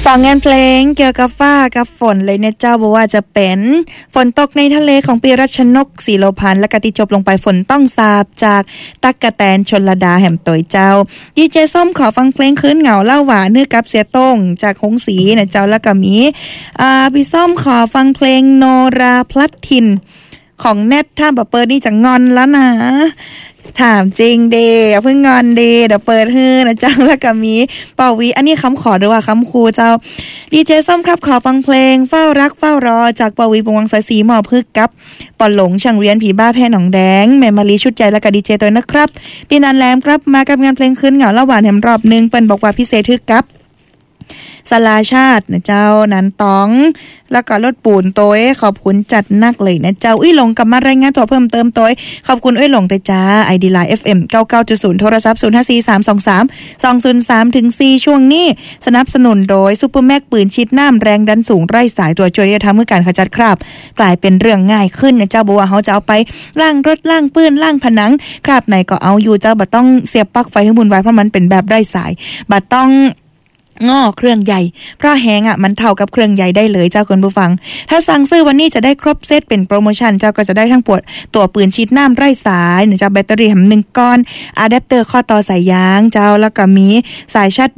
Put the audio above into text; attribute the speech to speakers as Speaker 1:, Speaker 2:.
Speaker 1: ฟังงานเพลงเกี่ยวกับฟ้ากับฝนเลยเนี่ยเจ้าบอกว่าจะเป็นฝนตกในทะเลของปีรัชนกศรีโลพันธ์และกติจบลงไปฝนต้องสาบจากตั๊กแตนชลดาแหมตอยเจ้าดีเจส้มขอฟังเพลงคืนเหงาเล่าหวานเนื้อกับเสียต้งจากหงสีนะเจ้าแล้วก็มีพี่ส้มขอฟังเพลงโนราพลัดถิ่นของแนทถ้าแบบเปิดนี่จะงอนแล้วนะถามจริงเดเพิ่งงอนเดเดี๋ยวเปิดฮื้อนะเจ้าแล้วก็มีเป่าวิอันนี้คำขอด้วยว่าคำครูเจ้าดีเจส้มครับขอฟังเพลงเฝ้ารักเฝ้ารอจากเป่าวิปวงวังสายสีหมอพึกกับปอหลงช่างเวียนผีบ้าแพ่หนองแดงแม่มาลีชุดใหญ่แล้วก็ดีเจตัวนะครับปีนันแลมครับมากับงานเพลงคืนเหงาละหวานแหมรอบนึงเปิ้นบอกว่าพิเศษทึกกับสลาชาตินะเจ้านันตองแล้วก็รถปูนโต้ยขอบคุณจัดนักเลยนะเจ้าอุ้ยหลงกลับมารายงานตัวเพิ่มเติมโต้ยขอบคุณอุ้ยหลงแต่จ้า ID Line FM 99.0 โทรศัพท์054323 203-4ช่วงนี้สนับสนุนโดยซุปเปอร์แม็กปืนชิดน้ำแรงดันสูงไร้สายตัวช่วยที่จะทำให้การขจัดคราบกลายเป็นเรื่องง่ายขึ้นนะเจ้าบอกว่าเขาจะเอาไปล้างรถล้างปืนล้างผนังคราบไหนก็เอาอยู่เจ้าบ่ต้องเสียบปลั๊กไฟให้มุนไว้เพราะมันเป็นแบบไร้สายบ่ต้องง้อเครื่องใหญ่เพราะแฮงมันเท่ากับเครื่องใหญ่ได้เลยเจ้าคุณผู้ฟังถ้าสั่งซื้อวันนี้จะได้ครบเซตเป็นโปรโมชั่นเจ้าก็จะได้ทั้งตัวปืนฉีดน้ำไร้สายเจ้าแบตเตอรี่1ก้อนอะแดปเตอร์ข้อต่อสายยางเจ้าแล้วก็มีสายชาร์จ